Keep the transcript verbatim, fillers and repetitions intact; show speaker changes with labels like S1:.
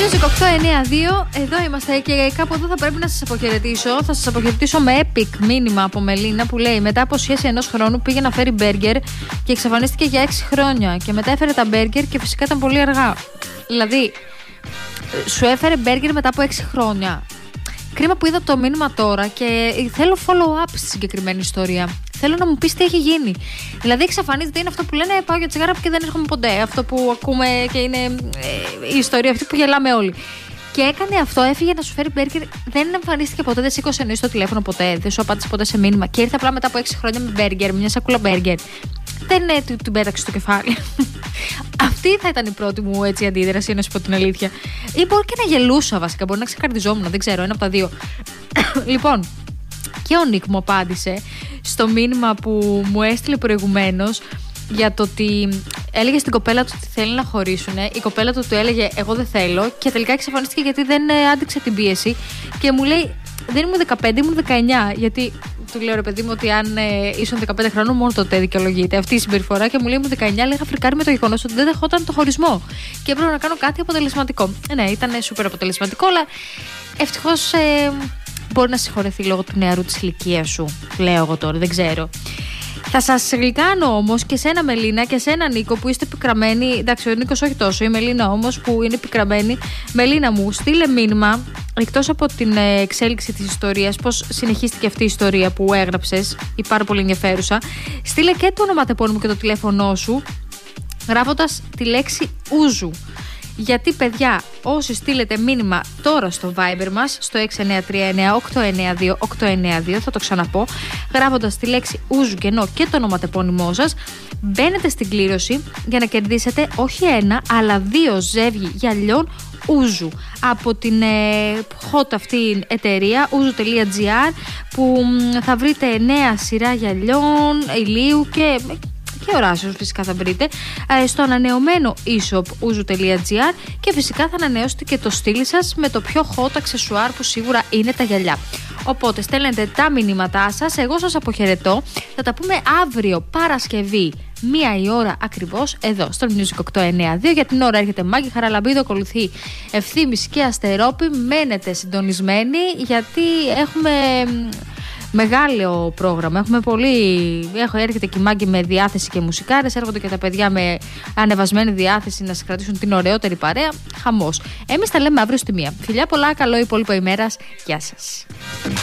S1: Music οκτώ εννιά δύο, εδώ είμαστε και κάπου εδώ θα πρέπει να σας αποχαιρετήσω. Θα σας αποχαιρετήσω με epic μήνυμα από Μελίνα που λέει: μετά από σχέση ενός χρόνου πήγε να φέρει μπέργκερ και εξαφανίστηκε για έξι χρόνια. Και μετά έφερε τα μπέργκερ και φυσικά ήταν πολύ αργά. Δηλαδή, σου έφερε μπέργκερ μετά από έξι χρόνια. Κρίμα που είδα το μήνυμα τώρα και θέλω follow-up στη συγκεκριμένη ιστορία. Θέλω να μου πεις τι έχει γίνει. Δηλαδή, εξαφανίζεται, είναι αυτό που λένε πάω για τσιγάρα και δεν έρχομαι ποτέ. Αυτό που ακούμε και είναι ε, η ιστορία αυτή που γελάμε όλοι. Και έκανε αυτό, έφυγε να σου φέρει μπέργκερ, δεν εμφανίστηκε ποτέ, δεν σήκωσε εννοείς το τηλέφωνο ποτέ, δεν σου απάντησε ποτέ σε μήνυμα. Και ήρθε απλά μετά από έξι χρόνια με μπέργκερ, με μια σακούλα μπέργκερ. Δεν είναι, του, του πέταξε στο κεφάλι. Αυτή θα ήταν η πρώτη μου έτσι αντίδραση, να σου πω την αλήθεια. Ή μπορεί και να γελούσα βασικά, μπορεί να ξεκαρδιζόμουν, δεν ξέρω, ένα από τα δύο. Λοιπόν, και ο Νίκ μου απάντησε στο μήνυμα που μου έστειλε προηγουμένως για το ότι έλεγε στην κοπέλα του ότι θέλει να χωρίσουν. Η κοπέλα του του έλεγε εγώ δεν θέλω και τελικά εξαφανίστηκε γιατί δεν άντεξε την πίεση και μου λέει δεν ήμουν δεκαπέντε, ήμουν δεκαεννιά. Γιατί του λέω ρε παιδί μου ότι αν ε, ήσουν δεκαπέντε χρονών μόνο τότε δικαιολογείται αυτή η συμπεριφορά και μου λέει ήμουν δεκαεννιά, αλλά είχα φρικάρει με το γεγονός ότι δεν δεχόταν το χωρισμό και έπρεπε να κάνω κάτι αποτελεσματικό. Ε, ναι, ήταν σούπερ αποτελεσματικό, αλλά ευτυχώς ε, μπορεί να συγχωρεθεί λόγω του νεαρού της ηλικίας σου, λέω εγώ τώρα, δεν ξέρω. Θα σας γλυκάνω όμως και σένα Μελίνα και σένα Νίκο που είστε πικραμένοι. Εντάξει, ο Νίκος όχι τόσο, η Μελίνα όμως που είναι πικραμένη. Μελίνα μου, στείλε μήνυμα εκτός από την εξέλιξη της ιστορίας, πώς συνεχίστηκε αυτή η ιστορία που έγραψες, η πάρα πολύ ενδιαφέρουσα. Στείλε και το ονοματεπώνυμο και το τηλέφωνό σου, γράφοντας τη λέξη Ούζου. Γιατί παιδιά, όσοι στείλετε μήνυμα τώρα στο Viber μας, στο έξι εννιά τρία εννιά οκτώ εννιά δύο οκτώ εννιά δύο, θα το ξαναπώ, γράφοντας τη λέξη Ούζου κενό και το ονοματεπώνυμό σας, μπαίνετε στην κλήρωση για να κερδίσετε όχι ένα, αλλά δύο ζεύγη γυαλιών Ούζου από την ε, hot αυτή εταιρεία ούζου τελεία τζι άρ, που θα βρείτε νέα σειρά γυαλιών, ηλίου και... και οράσεως φυσικά θα βρείτε στο ανανεωμένο e-shop ούζου τελεία τζι άρ και φυσικά θα ανανεώσετε και το στυλ σας με το πιο hot αξεσουάρ που σίγουρα είναι τα γυαλιά. Οπότε στέλνετε τα μηνύματά σας, εγώ σας αποχαιρετώ, θα τα πούμε αύριο Παρασκευή μία η ώρα ακριβώς εδώ στο Music οκτώ εννιά δύο. Για την ώρα έρχεται Μάκη Χαραλαμπίδου, ακολουθεί Ευθύμης και Αστερόπη. Μένετε συντονισμένοι γιατί έχουμε μεγάλο πρόγραμμα. Έχουμε πολύ. Έχω, έρχεται και η Μάγκη με διάθεση και μουσικάρες. Έρχονται και τα παιδιά με ανεβασμένη διάθεση να σας κρατήσουν την ωραιότερη παρέα. Χαμός. Εμείς τα λέμε αύριο στη μία. Φιλιά πολλά, καλό υπόλοιπο ημέρας. Γεια σας.